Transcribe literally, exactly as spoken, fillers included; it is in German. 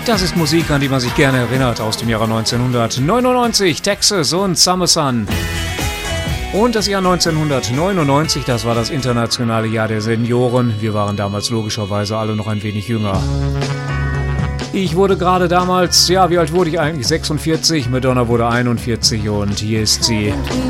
Das ist Musik, an die man sich gerne erinnert, aus dem Jahre neunzehnhundertneunundneunzig, Texas und Summer Sun. Und das Jahr neunzehnhundertneunundneunzig, das war das internationale Jahr der Senioren. Wir waren damals logischerweise alle noch ein wenig jünger. Ich wurde gerade damals, ja, wie alt wurde ich eigentlich? sechsundvierzig, Madonna wurde einundvierzig und hier ist sie.